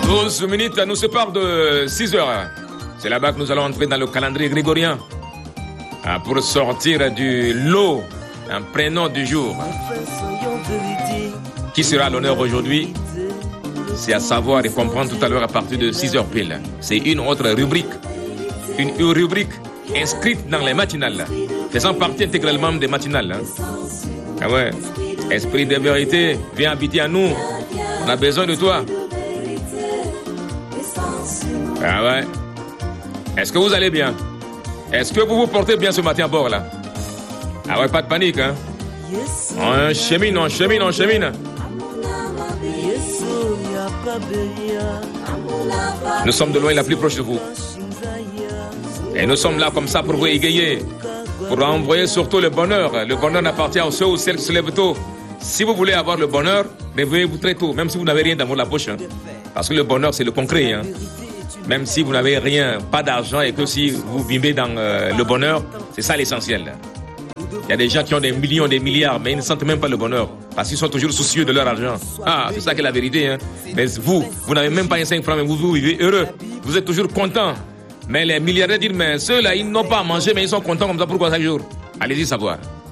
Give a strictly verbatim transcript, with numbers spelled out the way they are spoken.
douze minutes nous séparent de six heures. C'est là-bas que nous allons entrer dans le calendrier grégorien pour sortir du lot un prénom du jour. Qui sera à l'honneur aujourd'hui? C'est à savoir et comprendre tout à l'heure à partir de six heures pile. C'est une autre rubrique. Une rubrique inscrite dans les matinales, faisant partie intégralement des matinales. Hein. Ah ouais. Esprit de vérité, viens habiter à nous. On a besoin de toi. Ah ouais. Est-ce que vous allez bien? Est-ce que vous vous portez bien ce matin à bord là? Ah ouais, pas de panique, hein? On chemine, on chemine, on chemine. Nous sommes de loin la plus proche de vous. Et nous sommes là comme ça pour vous égayer, pour envoyer surtout le bonheur. Le bonheur n'appartient à ceux ou celles qui se lèvent tôt. Si vous voulez avoir le bonheur, réveillez-vous très tôt, même si vous n'avez rien dans la poche. Hein. Parce que le bonheur, c'est le concret. Hein. Même si vous n'avez rien, pas d'argent, et que si vous vivez dans euh, le bonheur, c'est ça l'essentiel. Il y a des gens qui ont des millions, des milliards, mais ils ne sentent même pas le bonheur. Parce qu'ils sont toujours soucieux de leur argent. Ah, c'est ça qui est la vérité. Hein. Mais vous, vous n'avez même pas un cinq francs, mais vous, vous vivez heureux. Vous êtes toujours content. Mais les milliardaires disent, mais ceux-là, ils n'ont pas à manger, mais ils sont contents comme ça. Pourquoi chaque jour? Allez-y savoir.